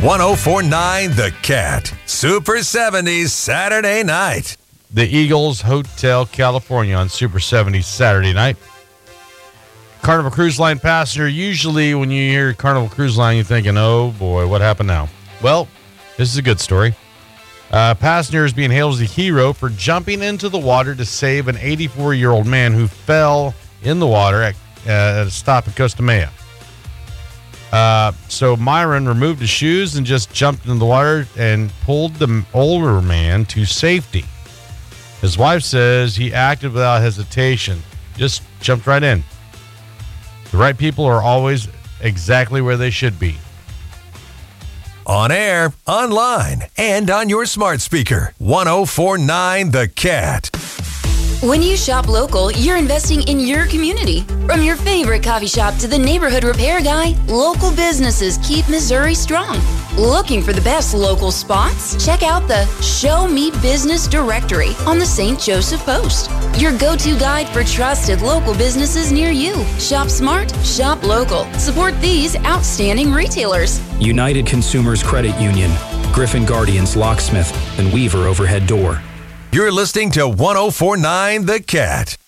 1049 The Cat. Super 70s Saturday night. The Eagles Hotel California on Super 70s Saturday night. Carnival Cruise Line passenger. Usually when you hear Carnival Cruise Line, you're thinking, oh boy, what happened now? Well, this is a good story. Passenger is being hailed as a hero for jumping into the water to save an 84-year-old man who fell in the water at a stop in Costa Maya. So Myron removed his shoes and just jumped into the water and pulled the older man to safety. His wife says he acted without hesitation, just jumped right in. The right people are always exactly where they should be. On air, online, and on your smart speaker. 1049 The Cat. When you shop local, you're investing in your community. From your favorite coffee shop to the neighborhood repair guy, local businesses keep Missouri strong. Looking for the best local spots? Check out the Show Me Business directory on the St. Joseph Post. Your go-to guide for trusted local businesses near you. Shop smart, shop local. Support these outstanding retailers. United Consumers Credit Union, Griffin Guardians Locksmith, and Weaver Overhead Door. You're listening to 1049 The Cat.